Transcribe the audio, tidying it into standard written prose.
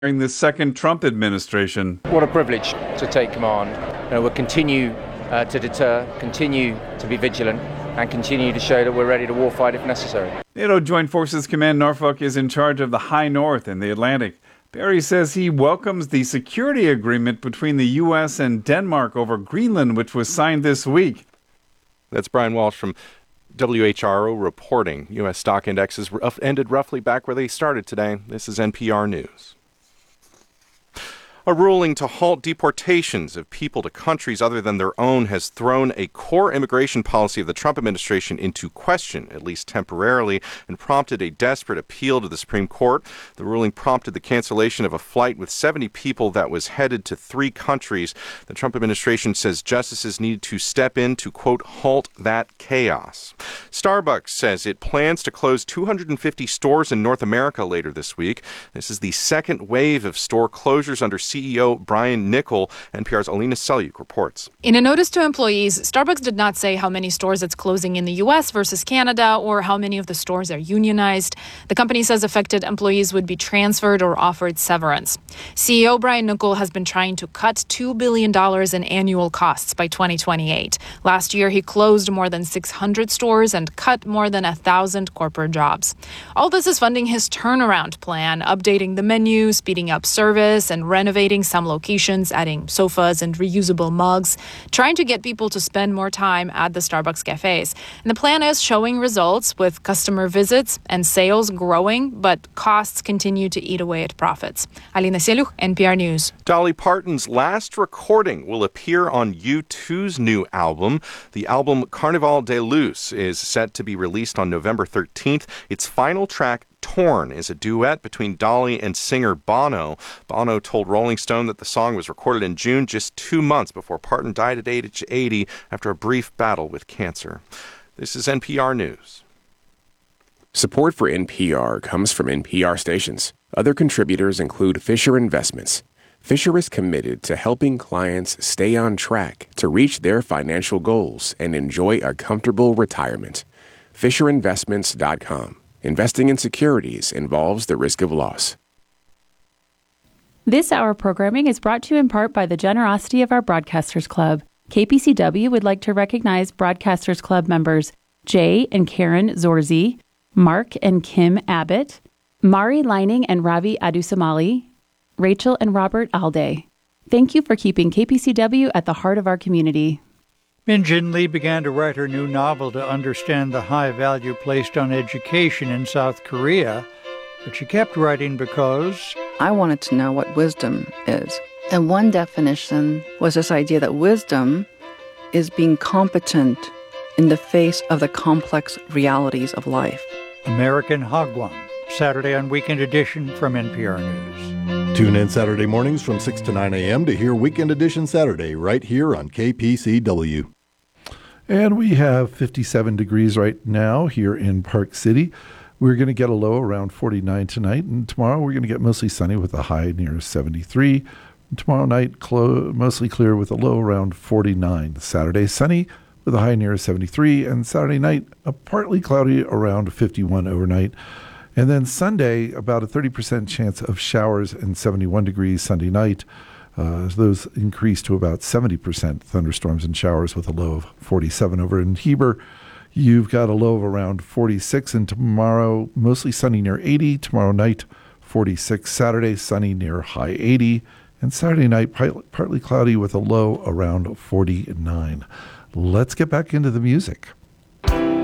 during the second Trump administration. What a privilege to take command. We'll continue to deter, continue to be vigilant, and continue to show that we're ready to warfight if necessary. NATO Joint Forces Command Norfolk is in charge of the High North and the Atlantic. Barry says he welcomes the security agreement between the U.S. and Denmark over Greenland, which was signed this week. That's Brian Walsh from WHRO reporting. U.S. stock indexes ended roughly back where they started today. This is NPR News. A ruling to halt deportations of people to countries other than their own has thrown a core immigration policy of the Trump administration into question, at least temporarily, and prompted a desperate appeal to the Supreme Court. The ruling prompted the cancellation of a flight with 70 people that was headed to 3 countries. The Trump administration says justices need to step in to, quote, halt that chaos. Starbucks says it plans to close 250 stores in North America later this week. This is the second wave of store closures under CEO Brian Niccol. NPR's Alina Selyuk reports. In a notice to employees, Starbucks did not say how many stores it's closing in the U.S. versus Canada or how many of the stores are unionized. The company says affected employees would be transferred or offered severance. CEO Brian Niccol has been trying to cut $2 billion in annual costs by 2028. Last year, he closed more than 600 stores and cut more than 1,000 corporate jobs. All this is funding his turnaround plan, updating the menu, speeding up service, and renovating some locations, adding sofas and reusable mugs, trying to get people to spend more time at the Starbucks cafes. And the plan is showing results with customer visits and sales growing, but costs continue to eat away at profits. Alina Selyuk, NPR News. Dolly Parton's last recording will appear on U2's new album. The album Carnaval de Luz is set to be released on November 13th. Its final track, Torn, is a duet between Dolly and singer Bono. Bono told Rolling Stone that the song was recorded in June, just 2 months before Parton died at age 80 after a brief battle with cancer. This is NPR News. Support for NPR comes from NPR stations. Other contributors include Fisher Investments. Fisher is committed to helping clients stay on track to reach their financial goals and enjoy a comfortable retirement. FisherInvestments.com. Investing in securities involves the risk of loss. This hour programming is brought to you in part by the generosity of our Broadcasters Club. KPCW would like to recognize Broadcasters Club members Jay and Karen Zorzi, Mark and Kim Abbott, Mari Lining and Ravi Adusamali, Rachel and Robert Alday. Thank you for keeping KPCW at the heart of our community. Min Jin Lee began to write her new novel to understand the high value placed on education in South Korea, but she kept writing because I wanted to know what wisdom is. And one definition was this idea that wisdom is being competent in the face of the complex realities of life. American Hagwon, Saturday on Weekend Edition from NPR News. Tune in Saturday mornings from 6 to 9 a.m. to hear Weekend Edition Saturday right here on KPCW. And we have 57 degrees right now here in Park City. We're going to get a low around 49 tonight, and tomorrow we're going to get mostly sunny with a high near 73. And tomorrow night, mostly clear with a low around 49. Saturday, sunny with a high near 73, and Saturday night, partly cloudy around 51 overnight. And then Sunday, about a 30% chance of showers and 71 degrees Sunday night. Those increase to about 70% thunderstorms and showers with a low of 47 over in Heber. You've got a low of around 46, and tomorrow mostly sunny near 80. Tomorrow night, 46. Saturday, sunny near high 80. And Saturday night, partly cloudy with a low around 49. Let's get back into the music.